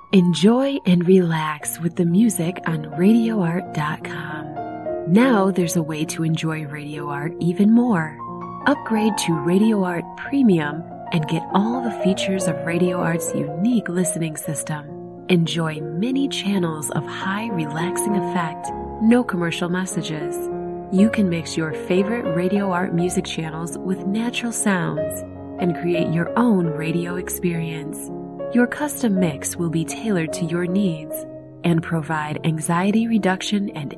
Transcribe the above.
Enjoy and relax with the music on RadioArt.com. Now there's a way to enjoy Radio Art even more. Upgrade to Radio Art Premium and get all the features of Radio Art's unique listening system. Enjoy many channels of high relaxing effect, no commercial messages. You can mix your favorite Radio Art music channels with natural sounds and create your own radio experience. Your custom mix will be tailored to your needs and provide anxiety reduction and